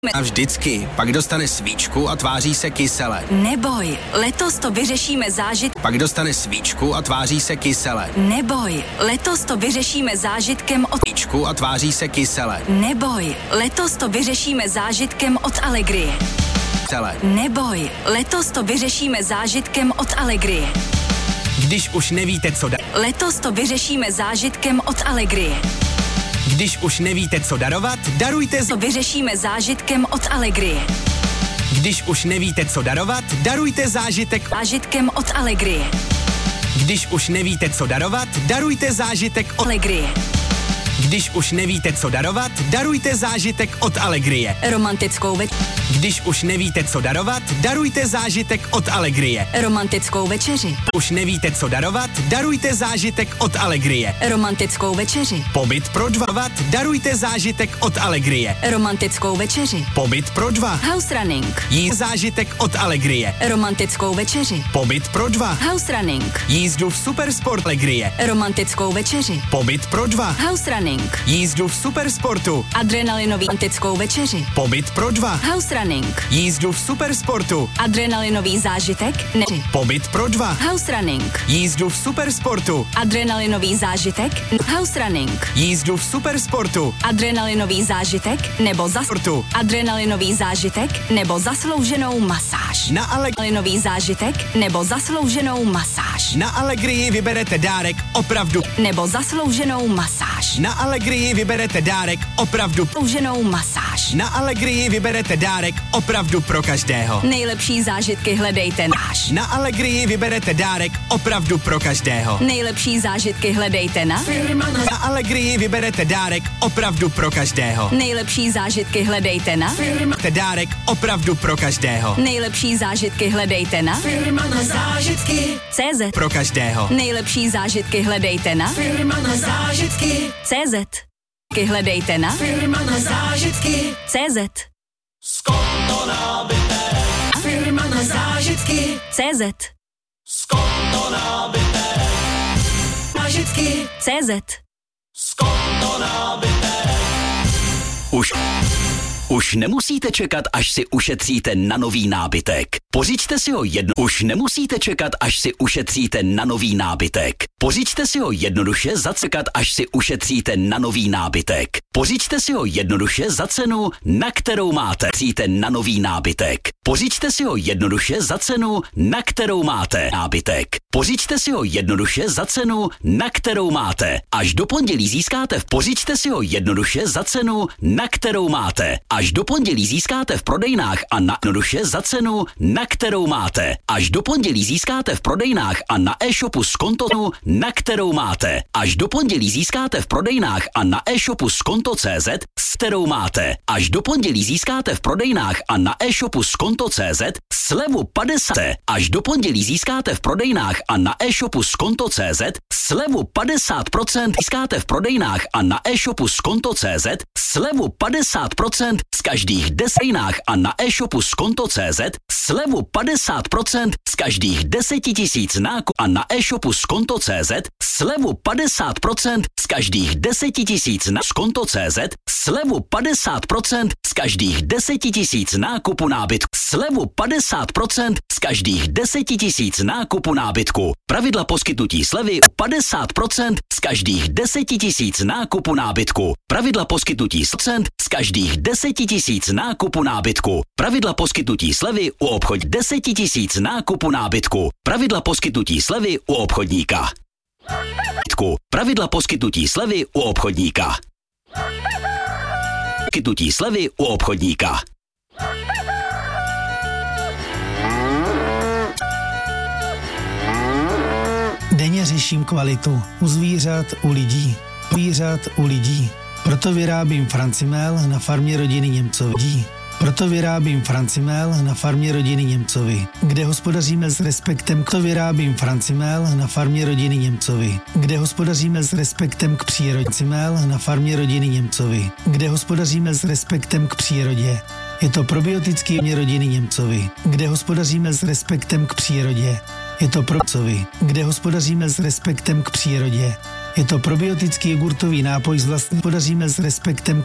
A vždycky, pak dostane svíčku a tváří se kysele. Neboj, letos to vyřešíme Pak dostane svíčku a tváří se kysele. Neboj, letos to vyřešíme zážitkem od Svíčku a tváří se kysele. Neboj, letos to vyřešíme zážitkem od Allegrie. Neboj, letos to vyřešíme zážitkem od Allegrie. Když už nevíte, co Letos to vyřešíme zážitkem od Allegrie. Když už nevíte, co darovat, darujte To vyřešíme zážitkem od Allegrie. Když už nevíte, co darovat, darujte zážitek Zážitkem od Allegrie. Když už nevíte, co darovat, darujte zážitek od Allegrie. Když už nevíte, co darovat, darujte zážitek od Allegrie. Romantickou Když už nevíte, co darovat, darujte zážitek od Allegrie. Romantickou večeři. Už nevíte, co darovat, darujte zážitek od Allegrie. Romantickou večeři. Pobyt pro dva, darujte zážitek od Allegrie. Romantickou večeři. Pobyt pro dva. House running. Jízd zážitek od Allegrie. Romantickou večeři. Pobyt pro dva. House running. Jízdu v Supersport Allegrie. Romantickou večeři. Pobyt pro dva. House running. Jízdu v Supersportu. Adrenalinový romantickou večeři. Pobyt pro dva. House running. Jízdu v Supersportu. Adrenalinový zážitek. Pobyt pro dva. House running. Jízdu v Supersportu. Adrenalinový zážitek. House running. Jízdu v Supersportu. Adrenalinový zážitek nebo Sportu. Adrenalinový zážitek nebo zaslouženou masáž. Na Adrenalinový zážitek nebo zaslouženou masáž. Na Allegrii vyberete dárek opravdu. Nebo zaslouženou masáž. Na Allegrii vyberete dárek opravdu. Zaslouženou masáž. Na Allegrii vyberete dárek opravdu pro každého. Nejlepší zážitky hledejte náš. Na Allegrii vyberete dárek opravdu pro každého. Nejlepší zážitky hledejte na Na Allegrii vyberete dárek opravdu pro každého. Nejlepší zážitky hledejte na Dárek opravdu pro každého. Nejlepší zážitky hledejte na Firma na zážitky. CZ. Pro každého. Nejlepší zážitky hledejte na Firma na zážitky. CZ. Hledejte na Firma na zážitky. CZ. Skonto nábytek. Firma na zážitky. CZ. Skonto nábytek. Zážitky. CZ. Skonto nábytek. Už nemusíte čekat, až si ušetříte na nový nábytek. Pořiďte si ho Už nemusíte čekat, až si ušetříte na nový nábytek. Pořiďte si ho jednoduše až si ušetříte na nový nábytek. Pořiďte si ho jednoduše za cenu, na kterou máte. Na nový nábytek. Pořiďte si ho jednoduše za cenu, na kterou máte nábytek. Pořiďte si ho jednoduše za cenu, na kterou máte. Až do pondělí získáte Pořiďte si ho jednoduše za cenu, na kterou máte. Až do pondělí získáte v prodejnách a na jednoduše za cenu, na kterou máte. Až do pondělí získáte v prodejnách a na e-shopu s kontonu, na kterou máte. Až do pondělí získáte v prodejnách a na e-shopu s konto.cz, s kterou máte. Až do pondělí získáte v prodejnách a na e-shopu s konto.cz slevu 50. Až do pondělí získáte v prodejnách a na e-shopu s konto.cz slevu 50%. Získáte v prodejnách a na e-shopu s konto.cz slevu 50% z každých 10 a na e-shopu s konto.cz slevu 50% z každých 10 000 nákupů a na e-shopu s konto.cz slevu 50% z každých 10 000 na konto.cz slevu 50% z každých 10 000 nákupu nábytku. Slevu 50% z každých 10 000 nákupu nábytku. Pravidla poskytnutí slevy 50% z každých 10 000 nákupu nábytku. Pravidla poskytnutí z každých 10 000 nákupu nábytku. Pravidla poskytnutí slevy u obchod 10 000 nákupu nábytku. Pravidla poskytnutí slevy u obchodníka. Pravidla poskytnutí slevy u obchodníka. Poskytnutí slevy u obchodníka. Denně řeším kvalitu u zvířat, u lidí. Proto vyrábím Francimel na farmě rodiny Němcovi. Kde hospodaříme s respektem Kde hospodaříme s respektem k přírodě. Na farmě rodiny Němcovi. Kde hospodaříme s respektem k přírodě. Je to probiotický rodiny Němcovi. Kde hospodaříme s respektem k přírodě. Je to Kde hospodaříme s respektem k přírodě. Je to probiotický jogurtový nápoj s vlastní. Hospodaříme s respektem